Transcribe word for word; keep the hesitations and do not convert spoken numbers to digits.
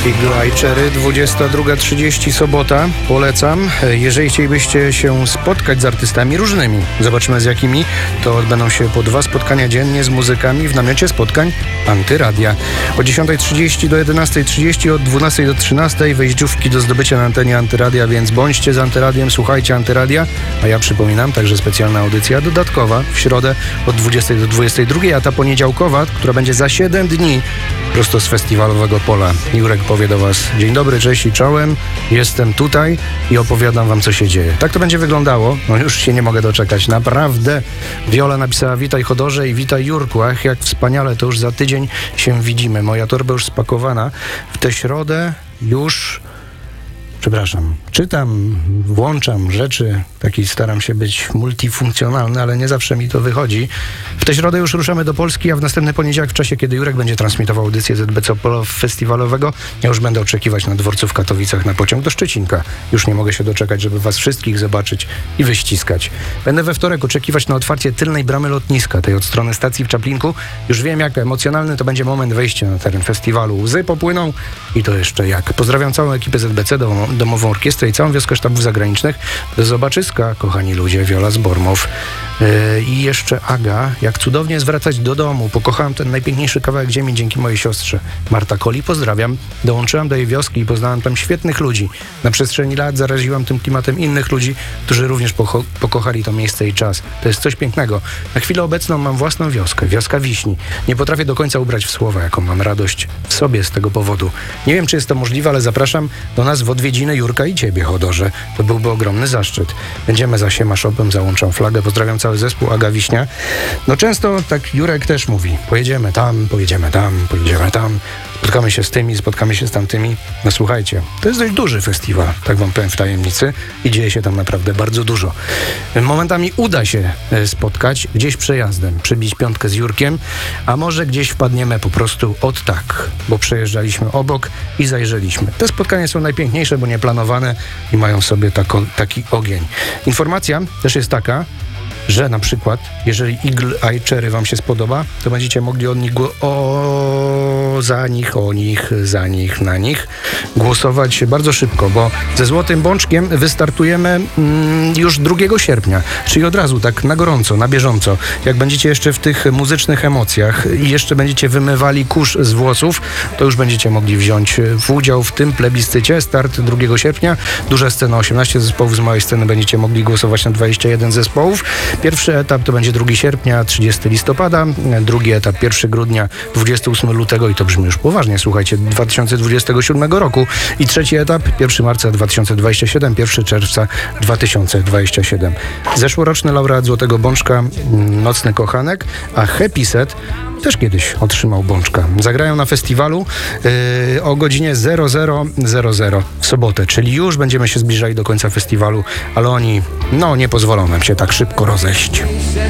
Eagle Eye Cherry, dwudziesta druga trzydzieści, sobota. Polecam. Jeżeli chcielibyście się spotkać z artystami różnymi, zobaczymy z jakimi, to odbędą się po dwa spotkania dziennie z muzykami w namiocie spotkań Antyradia. O dziesiąta trzydzieści do jedenasta trzydzieści, od dwunasta do trzynastej wejściówki do zdobycia na antenie Antyradia, więc bądźcie z Antyradiem, słuchajcie Antyradia, a ja przypominam, także specjalna audycja dodatkowa w środę od dwudziestej do dwudziestej drugiej, a ta poniedziałkowa, która będzie za siedem dni prosto z festiwalowego pola. Jurek powie do Was: dzień dobry, cześć i czołem, jestem tutaj i opowiadam Wam, co się dzieje. Tak to będzie wyglądało, no już się nie mogę doczekać, naprawdę. Wiola napisała: witaj Chodorze i witaj Jurku, ach jak wspaniale, to już za tydzień się widzimy. Moja torba już spakowana, w tę środę już... Przepraszam, czytam, włączam rzeczy, taki staram się być multifunkcjonalny, ale nie zawsze mi to wychodzi. W tę środę już ruszamy do Polski, a w następny poniedziałek, w czasie kiedy Jurek będzie transmitował audycję Z B C Polo festiwalowego, ja już będę oczekiwać na dworcu w Katowicach na pociąg do Szczecinka. Już nie mogę się doczekać, żeby Was wszystkich zobaczyć i wyściskać. Będę we wtorek oczekiwać na otwarcie tylnej bramy lotniska, tej od strony stacji w Czaplinku. Już wiem, jak emocjonalny to będzie moment wejścia na teren festiwalu. Łzy popłyną i to jeszcze jak. Pozdrawiam całą ekipę Z B C, do Domową Orkiestrę i całą wioskę sztabów zagranicznych. Do zobaczyska, kochani ludzie. Wiola z Bormow. Yy, I jeszcze Aga. Jak cudownie jest wracać do domu. Pokochałem ten najpiękniejszy kawałek ziemi dzięki mojej siostrze. Marta Koli, pozdrawiam. Dołączyłam do jej wioski i poznałam tam świetnych ludzi. Na przestrzeni lat zaraziłam tym klimatem innych ludzi, którzy również pocho- pokochali to miejsce i czas. To jest coś pięknego. Na chwilę obecną mam własną wioskę. Wioska Wiśni. Nie potrafię do końca ubrać w słowa, jaką mam radość w sobie z tego powodu. Nie wiem, czy jest to możliwe, ale zapraszam do nas w odwiedziny Jurka i Ciebie, Chodorze. To byłby ogromny zaszczyt. Będziemy za Siemaszopem, załączam flagę. Pozdrawiam cały zespół, Aga Wiśnia. No często tak Jurek też mówi: pojedziemy tam, pojedziemy tam, pojedziemy tam. Spotkamy się z tymi, spotkamy się z tamtymi. No słuchajcie, to jest dość duży festiwal, tak wam powiem w tajemnicy, i dzieje się tam naprawdę bardzo dużo. Momentami uda się spotkać gdzieś przejazdem, przybić piątkę z Jurkiem, a może gdzieś wpadniemy po prostu od tak, bo przejeżdżaliśmy obok i zajrzeliśmy. Te spotkania są najpiękniejsze, bo nieplanowane i mają w sobie tako, taki ogień. Informacja też jest taka, że na przykład, jeżeli Eagle Eye Cherry Wam się spodoba, to będziecie mogli od nich gło- o, za nich, o nich, za nich, na nich głosować bardzo szybko, bo ze Złotym Bączkiem wystartujemy mm, już drugiego sierpnia, czyli od razu, tak na gorąco, na bieżąco. Jak będziecie jeszcze w tych muzycznych emocjach i jeszcze będziecie wymywali kurz z włosów, to już będziecie mogli wziąć w udział w tym plebiscycie. Start drugiego sierpnia, duża scena, osiemnaście zespołów, z małej sceny będziecie mogli głosować na dwadzieścia jeden zespołów. Pierwszy etap to będzie drugiego sierpnia, trzydziestego listopada, drugi etap pierwszego grudnia, dwudziestego ósmego lutego, i to brzmi już poważnie, słuchajcie, dwa tysiące dwudziestego siódmego roku, i trzeci etap pierwszego marca dwa tysiące dwudziestego siódmego, pierwszego czerwca dwa tysiące dwudziestego siódmego. Zeszłoroczny laureat Złotego Bączka, Nocny Kochanek, a Happy Set też kiedyś otrzymał Bączka. Zagrają na festiwalu yy, o godzinie zero zero zero zero w sobotę, czyli już będziemy się zbliżali do końca festiwalu, ale oni, no, nie pozwolą nam się tak szybko rozejść.